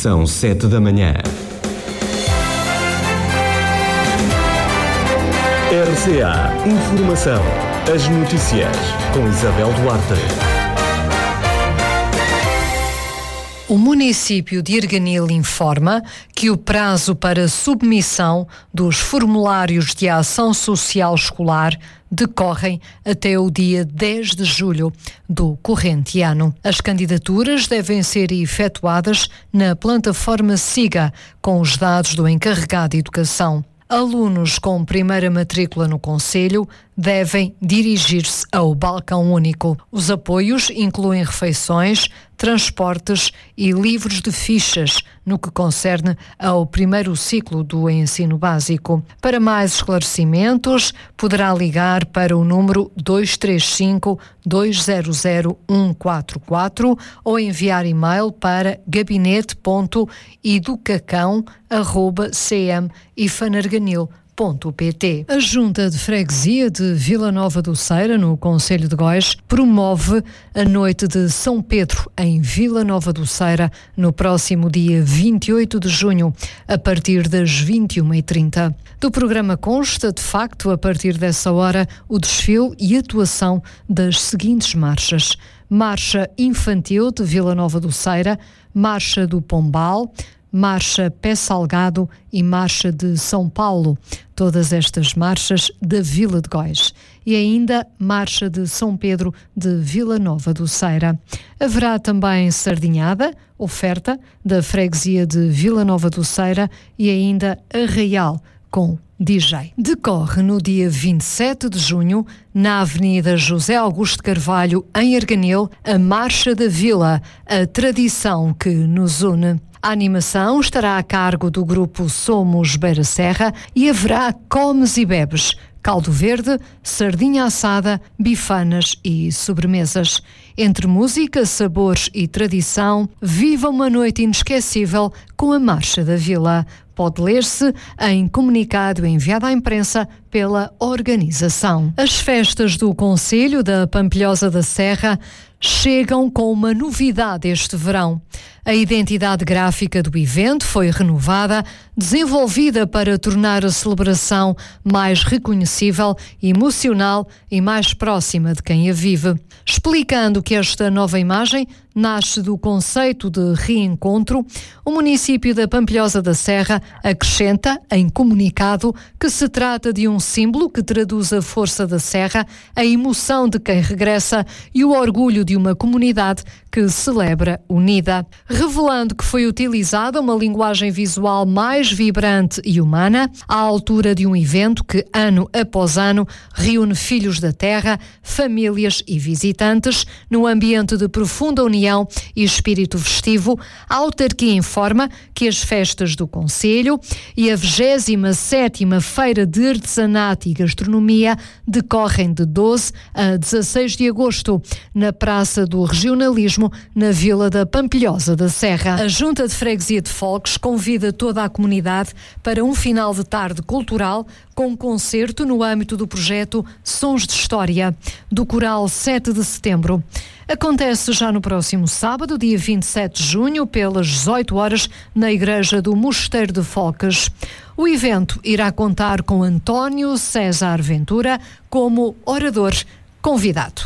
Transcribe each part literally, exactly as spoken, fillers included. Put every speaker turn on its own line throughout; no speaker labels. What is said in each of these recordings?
São sete da manhã. R C A Informação. As notícias com Isabel Duarte.
O município de Erganil informa que o prazo para submissão dos formulários de ação social escolar decorrem até o dia dez de julho do corrente ano. As candidaturas devem ser efetuadas na plataforma SIGA, com os dados do encarregado de educação. Alunos com primeira matrícula no concelho devem dirigir-se ao balcão único. Os apoios incluem refeições, transportes e livros de fichas, no que concerne ao primeiro ciclo do ensino básico. Para mais esclarecimentos, poderá ligar para o número dois três cinco, dois zero zero, um quatro quatro ou enviar e-mail para gabinete ponto educacão arroba c m ifanarganil ponto p t. A Junta de Freguesia de Vila Nova do Ceira, no concelho de Góis, promove a Noite de São Pedro em Vila Nova do Ceira no próximo dia vinte e oito de junho, a partir das vinte e uma e trinta. Do programa consta, de facto, a partir dessa hora, o desfile e atuação das seguintes marchas: Marcha Infantil de Vila Nova do Ceira, Marcha do Pombal, Marcha Pé Salgado e Marcha de São Paulo, todas estas marchas da Vila de Góis. E ainda Marcha de São Pedro de Vila Nova do Ceira. Haverá também sardinhada, oferta da freguesia de Vila Nova do Ceira e ainda arraial com D J. Decorre no dia vinte e sete de junho, na Avenida José Augusto Carvalho, em Erganil, a Marcha da Vila, a tradição que nos une. A animação estará a cargo do grupo Somos Beira Serra e haverá comes e bebes, caldo verde, sardinha assada, bifanas e sobremesas. Entre música, sabores e tradição, viva uma noite inesquecível com a Marcha da Vila. Pode ler-se em comunicado enviado à imprensa pela organização. As festas do Concelho da Pampilhosa da Serra chegam com uma novidade este verão. A identidade gráfica do evento foi renovada, desenvolvida para tornar a celebração mais reconhecível, emocional e mais próxima de quem a vive. Explicando que esta nova imagem nasce do conceito de reencontro, o município da Pampilhosa da Serra acrescenta, em comunicado, que se trata de um símbolo que traduz a força da Serra, a emoção de quem regressa e o orgulho de uma comunidade que celebra unida. Revelando que foi utilizada uma linguagem visual mais vibrante e humana, à altura de um evento que, ano após ano, reúne filhos da terra, famílias e visitantes, num ambiente de profunda união e espírito festivo. A autarquia informa que as festas do Concelho e a vigésima sétima Feira de Artesanato e Gastronomia decorrem de doze a dezasseis de agosto, na Praça do Regionalismo, na Vila da Pampilhosa da Serra. A Junta de Freguesia de Folques convida toda a comunidade para um final de tarde cultural com um concerto no âmbito do projeto Sons de História, do Coral sete de setembro. Acontece já no próximo sábado, dia vinte e sete de junho, pelas dezoito horas, na Igreja do Mosteiro de Folques. O evento irá contar com António César Ventura como orador convidado.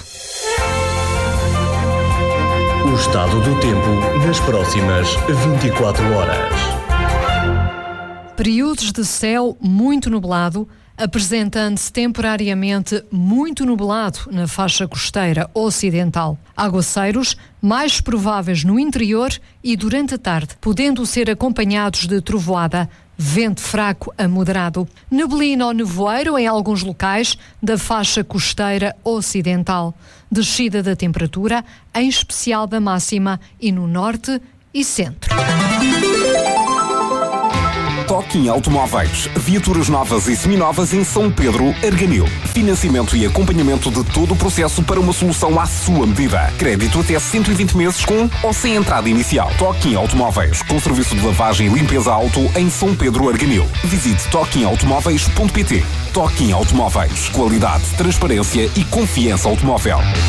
O estado do tempo nas próximas vinte e quatro horas.
Períodos de céu muito nublado, apresentando-se temporariamente muito nublado na faixa costeira ocidental. Aguaceiros mais prováveis no interior e durante a tarde, podendo ser acompanhados de trovoada. Vento fraco a moderado. Neblina ou nevoeiro em alguns locais da faixa costeira ocidental. Descida da temperatura, em especial da máxima e no norte e centro.
Toquim Automóveis. Viaturas novas e seminovas em São Pedro, Erganil. Financiamento e acompanhamento de todo o processo para uma solução à sua medida. Crédito até cento e vinte meses com ou sem entrada inicial. Toquim Automóveis. Com serviço de lavagem e limpeza auto em São Pedro, Erganil. Visite toquim automóveis ponto pt. Toquim Automóveis. Qualidade, transparência e confiança automóvel.